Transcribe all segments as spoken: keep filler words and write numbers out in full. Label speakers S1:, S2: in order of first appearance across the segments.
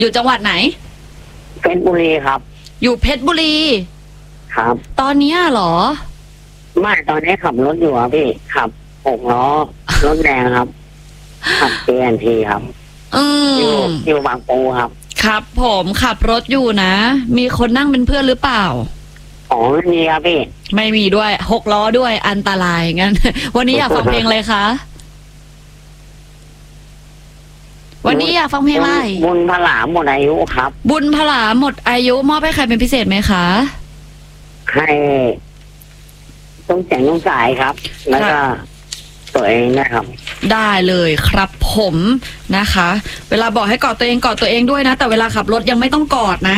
S1: อยู่จังหวัดไหน
S2: เพชรบุรีครับ
S1: อยู่เพชรบุรี
S2: ครับ
S1: ตอนนี้เหรอ
S2: ไม่ตอนนี้ขับรถอยู่ครับพี่ขับหกล้อรถแดงครับขับ ที เอ็น ที ครับ
S1: อืม
S2: อยู่อยู่บางปูครับ
S1: ครับผมขับรถอยู่นะมีคนนั่งเป็นเพื่อนหรือเปล่า
S2: อ๋อไม่มีครับพี่
S1: ไม่มีด้วยหกล้อด้วยอันตรายงั้นวันนี้อยากฟังเพลงอะไรคะวันนี้อยากฟังเพลงอะไร
S2: บุญพลาหมดอายุครับ
S1: บุญพลาหมดอายุมอบให้ใครเป็นพิเศษไหมคะ
S2: ให้ต้องแจงต้องสายครับแล้วก็ตัวเองนะครับ
S1: ได้เลยครับผมนะคะ เวลาบอกให้กอดตัวเองกอดตัวเองด้วยนะแต่เวลาขับรถยังไม่ต้องกอดนะ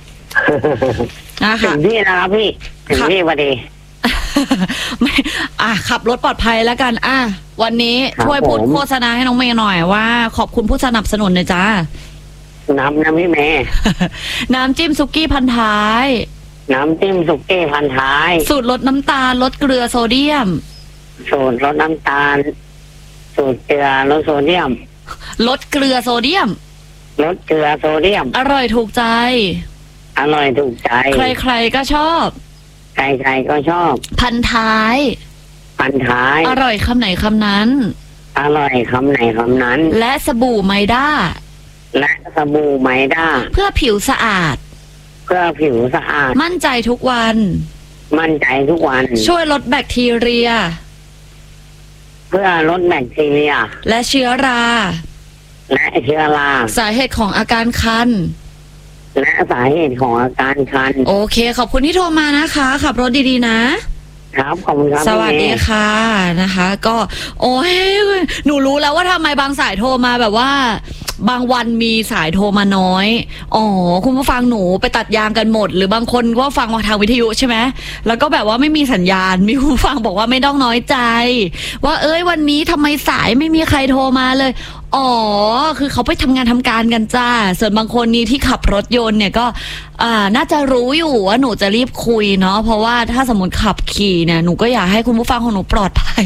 S1: นะคะ
S2: ถึงที่นะครับพี่ถึงที่พอดี
S1: ไม่อ่ะขับรถปลอดภัยแล้วกันอ่ะวันนี้ช่วยพูดโฆษณาให้น้องเมย์หน่อยว่าขอบคุณผู้สนับสนุนเลยจ้า
S2: น้ำน้ำพี่เมย์
S1: น้ำจิ้มซุกี้พันท้าย
S2: น้ำจิ้มซุกี้พันท้าย
S1: สูตรลดน้ำตาลลดเกลือโซเดียม
S2: สูตรลดน้ำตาลสูตรเกลือลดโซเดียม
S1: ลดเกลือโซเดียม
S2: ลดเกลือโซเดียม
S1: อร่อยถูกใจ
S2: อร่อยถูกใจ
S1: ใครๆก็ชอบ
S2: ใครๆก็ชอบ
S1: พันท้าย
S2: พันท้าย
S1: อร่อยคำไหนคำนั้น
S2: อร่อยคำไหนคำนั้น
S1: และสบู่ไมด้า
S2: และสบู่ไมด้า
S1: เพื่อผิวสะอาด
S2: เพื่อผิวสะอาด
S1: มั่นใจทุกวัน
S2: มั่นใจทุกวัน
S1: ช่วยลดแบคทีเรีย
S2: เพื่อลดแบคทีเรีย
S1: และเชื้อรา
S2: และเชื้อรา
S1: สาเหตุของอาการคัน
S2: และสาเหตุของอาการคัน
S1: โอเคขอบคุณที่โทรมานะคะขับรถดีๆนะครับ
S2: ขอบคุณครับ
S1: สวัสดีค่ะนะคะก็โอ้ยหนูรู้แล้วว่าทำไมบางสายโทรมาแบบว่าบางวันมีสายโทรมาน้อยอ๋อคุณผู้ฟังหนูไปตัดยางกันหมดหรือบางคนก็ฟังทางวิทยุใช่ไหมแล้วก็แบบว่าไม่มีสัญญาณมีคุณผู้ฟังบอกว่าไม่ต้องน้อยใจว่าเอ้ยวันนี้ทำไมสายไม่มีใครโทรมาเลยอ๋อคือเขาไปทำงานทำการกันจ้าส่วนบางคนนี้ที่ขับรถยนต์เนี่ยก็อ่าน่าจะรู้อยู่ว่าหนูจะรีบคุยเนาะเพราะว่าถ้าสมมติขับขี่เนี่ยหนูก็อยากให้คุณผู้ฟังของหนูปลอดภัย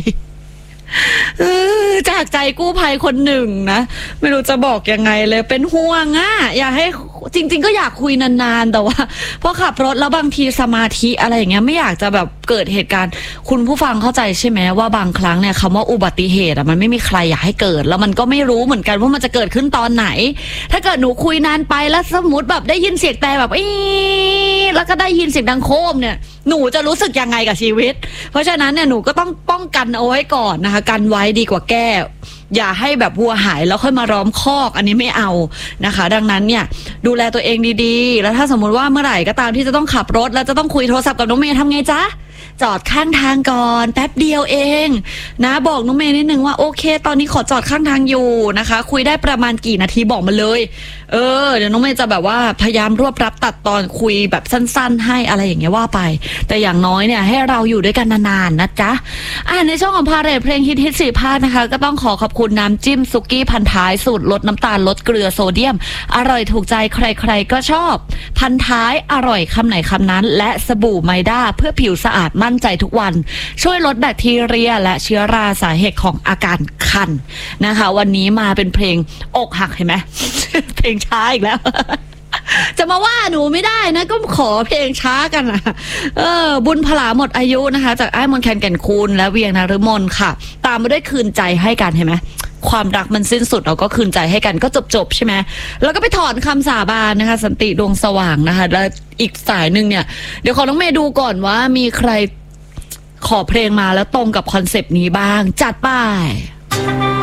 S1: จากใจกู้ภัยคนหนึ่งนะไม่รู้จะบอกยังไงเลยเป็นห่วงอ่ะอยากให้จริงๆก็อยากคุยนานๆแต่ว่าพอขับรถแล้วบางทีสมาธิอะไรอย่างเงี้ยไม่อยากจะแบบเกิดเหตุการณ์คุณผู้ฟังเข้าใจใช่ไหมว่าบางครั้งเนี่ยคำว่าอุบัติเหตุอ่ะมันไม่มีใครอยากให้เกิดแล้วมันก็ไม่รู้เหมือนกันว่ามันจะเกิดขึ้นตอนไหนถ้าเกิดหนูคุยนานไปแล้วสมมติแบบได้ยินเสียงแต่แบบอีแล้วก็ได้ยินเสียงดังโครมเนี่ยหนูจะรู้สึกยังไงกับชีวิตเพราะฉะนั้นเนี่ยหนูก็ต้องป้องกันเอาไว้ก่อนนะคะกันไว้ดีกว่าแก้อย่าให้แบบวัวหายแล้วค่อยมาล้อมคอกอันนี้ไม่เอานะคะดังนั้นเนี่ยดูแลตัวเองดีๆแล้วถ้าสมมุติว่าเมื่อไหร่ก็ตามที่จะต้องขับรถแล้วจะต้องคุยโทรศัพท์กับน้องเมย์ทำไงจ๊ะจอดข้างทางก่อนแป๊บเดียวเองนะบอกน้องเมย์นิดนึงว่าโอเคตอนนี้ขอจอดข้างทางอยู่นะคะคุยได้ประมาณกี่นาทีบอกมาเลยเออเดี๋ยวน้องเมย์จะแบบว่าพยายามรวบรับตัดตอนคุยแบบสั้นๆให้อะไรอย่างเงี้ยว่าไปแต่อย่างน้อยเนี่ยให้เราอยู่ด้วยกันนานๆนะจ๊ะอ่าในช่วงของพาเรทเพลงฮิตฮิตสี่ภาคนะคะก็ต้องขอขอบคุณน้ำจิ้มซุกี้พันท้ายสูตรลดน้ำตาลลดเกลือโซเดียมอร่อยถูกใจใครๆก็ชอบพันท้ายอร่อยคำไหนคำนั้นและสบู่ไมด้าเพื่อผิวสะอาดมั่นใจทุกวันช่วยลดแบคทีเรียและเชื้อราสาเหตุของอาการคันนะคะวันนี้มาเป็นเพลงอกหักเห็นไหม เพลงช้าอีกแล้ว จะมาว่าหนูไม่ได้นะก็ขอเพลงช้ากันนะเออบุญพลาหมดอายุนะคะจากอ้ายมนต์แคนแก่นคูณและเวียงนฤมลค่ะตามมาด้วยคืนใจให้กันเห็นไหมความรักมันสิ้นสุดเราก็คืนใจให้กันก็จบๆใช่ไหมแล้วก็ไปถอนคำสาบานนะคะสันติดวงสว่างนะคะแล้วอีกสายหนึ่งเนี่ยเดี๋ยวขอน้องเมย์ดูก่อนว่ามีใครขอเพลงมาแล้วตรงกับคอนเซปต์นี้บ้างจัดไป